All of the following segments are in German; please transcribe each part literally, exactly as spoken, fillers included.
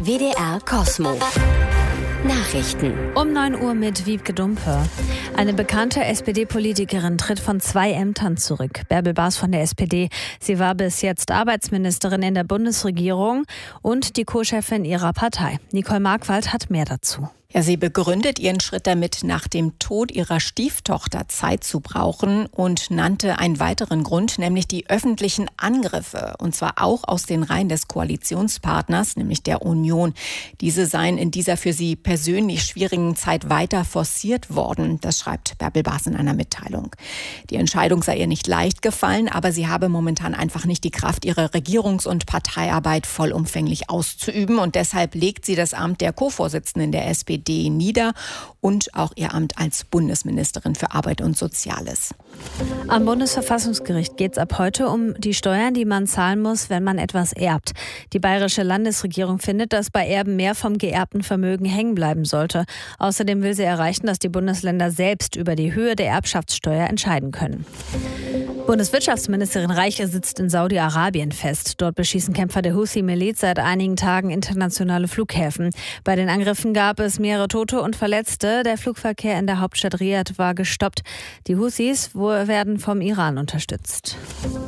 W D R Kosmo. Nachrichten. Um neun Uhr mit Wiebke Dumpe. Eine bekannte S P D-Politikerin tritt von zwei Ämtern zurück. Bärbel Bas von der S P D. Sie war bis jetzt Arbeitsministerin in der Bundesregierung und die Co-Chefin ihrer Partei. Nicole Markwald hat mehr dazu. Ja, sie begründet ihren Schritt damit, nach dem Tod ihrer Stieftochter Zeit zu brauchen und nannte einen weiteren Grund, nämlich die öffentlichen Angriffe. Und zwar auch aus den Reihen des Koalitionspartners, nämlich der Union. Diese seien in dieser für sie persönlich schwierigen Zeit weiter forciert worden. Das schreibt Bärbel Bas in einer Mitteilung. Die Entscheidung sei ihr nicht leicht gefallen, aber sie habe momentan einfach nicht die Kraft, ihre Regierungs- und Parteiarbeit vollumfänglich auszuüben. Und deshalb legt sie das Amt der Co-Vorsitzenden der S P D nieder und auch ihr Amt als Bundesministerin für Arbeit und Soziales. Am Bundesverfassungsgericht geht es ab heute um die Steuern, die man zahlen muss, wenn man etwas erbt. Die bayerische Landesregierung findet, dass bei Erben mehr vom geerbten Vermögen hängen bleiben sollte. Außerdem will sie erreichen, dass die Bundesländer selbst über die Höhe der Erbschaftssteuer entscheiden können. Bundeswirtschaftsministerin Reiche sitzt in Saudi-Arabien fest. Dort beschießen Kämpfer der Houthi-Miliz seit einigen Tagen internationale Flughäfen. Bei den Angriffen gab es mehrere Tote und Verletzte. Der Flugverkehr in der Hauptstadt Riad war gestoppt. Die Houthis werden vom Iran unterstützt.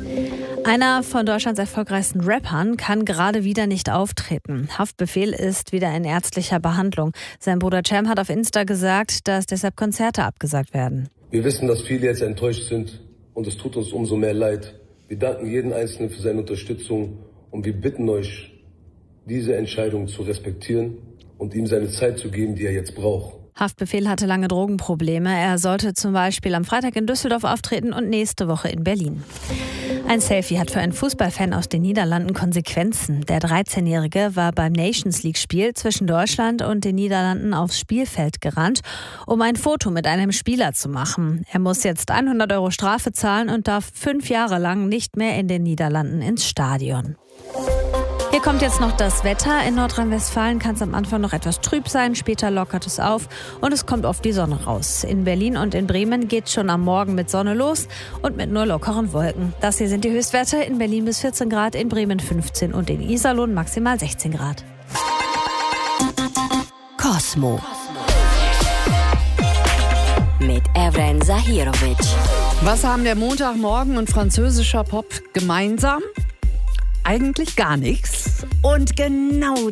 Einer von Deutschlands erfolgreichsten Rappern kann gerade wieder nicht auftreten. Haftbefehl ist wieder in ärztlicher Behandlung. Sein Bruder Cem hat auf Insta gesagt, dass deshalb Konzerte abgesagt werden. Wir wissen, dass viele jetzt enttäuscht sind. Und es tut uns umso mehr leid. Wir danken jedem Einzelnen für seine Unterstützung und wir bitten euch, diese Entscheidung zu respektieren und ihm seine Zeit zu geben, die er jetzt braucht. Haftbefehl hatte lange Drogenprobleme. Er sollte zum Beispiel am Freitag in Düsseldorf auftreten und nächste Woche in Berlin. Ein Selfie hat für einen Fußballfan aus den Niederlanden Konsequenzen. Der dreizehnjährige war beim Nations League-Spiel zwischen Deutschland und den Niederlanden aufs Spielfeld gerannt, um ein Foto mit einem Spieler zu machen. Er muss jetzt hundert Euro Strafe zahlen und darf fünf Jahre lang nicht mehr in den Niederlanden ins Stadion. Hier kommt jetzt noch das Wetter. In Nordrhein-Westfalen kann es am Anfang noch etwas trüb sein, später lockert es auf und es kommt oft die Sonne raus. In Berlin und in Bremen geht schon am Morgen mit Sonne los und mit nur lockeren Wolken. Das hier sind die Höchstwerte: in Berlin bis vierzehn Grad, in Bremen fünfzehn und in Iserlohn maximal sechzehn Grad. Kosmo. Mit Evren Zahirovic. Was haben der Montagmorgen und französischer Pop gemeinsam? Eigentlich gar nichts. Und genau